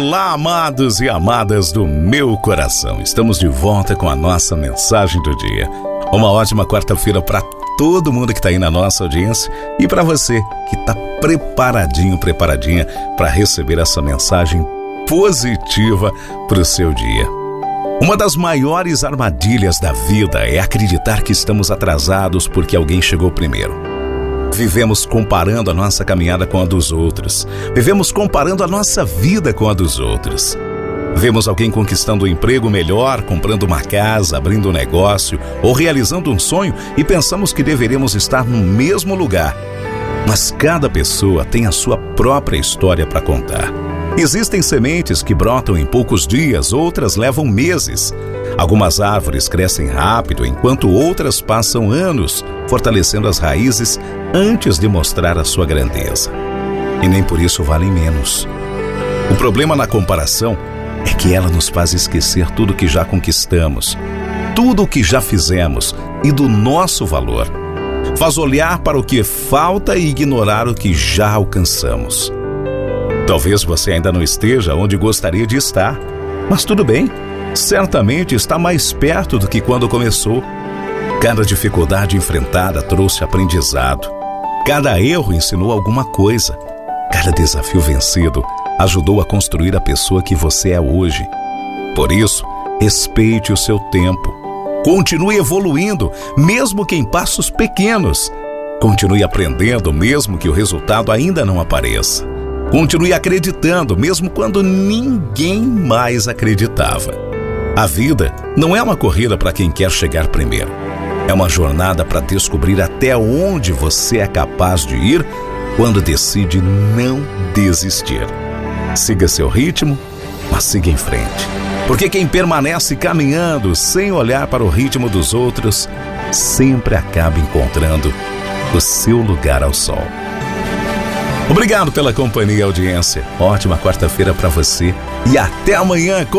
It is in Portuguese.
Olá, amados e amadas do meu coração. Estamos de volta com a nossa mensagem do dia. Uma ótima quarta-feira para todo mundo que está aí na nossa audiência e para você que está preparadinha para receber essa mensagem positiva para o seu dia. Uma das maiores armadilhas da vida é acreditar que estamos atrasados porque alguém chegou primeiro. Vivemos comparando a nossa caminhada com a dos outros. Vivemos comparando a nossa vida com a dos outros. Vemos alguém conquistando um emprego melhor, comprando uma casa, abrindo um negócio ou realizando um sonho e pensamos que deveríamos estar no mesmo lugar. Mas cada pessoa tem a sua própria história para contar. Existem sementes que brotam em poucos dias, outras levam meses. Algumas árvores crescem rápido, enquanto outras passam anos, fortalecendo as raízes antes de mostrar a sua grandeza. E nem por isso valem menos. O problema na comparação é que ela nos faz esquecer tudo que já conquistamos, tudo o que já fizemos e do nosso valor. Faz olhar para o que falta e ignorar o que já alcançamos. Talvez você ainda não esteja onde gostaria de estar, mas tudo bem. Certamente está mais perto do que quando começou. Cada dificuldade enfrentada trouxe aprendizado. Cada erro ensinou alguma coisa. Cada desafio vencido ajudou a construir a pessoa que você é hoje. Por isso, respeite o seu tempo. Continue evoluindo, mesmo que em passos pequenos. Continue aprendendo, mesmo que o resultado ainda não apareça. Continue acreditando, mesmo quando ninguém mais acreditava. A vida não é uma corrida para quem quer chegar primeiro. É uma jornada para descobrir até onde você é capaz de ir quando decide não desistir. Siga seu ritmo, mas siga em frente. Porque quem permanece caminhando sem olhar para o ritmo dos outros sempre acaba encontrando o seu lugar ao sol. Obrigado pela companhia e audiência. Ótima quarta-feira para você e até amanhã.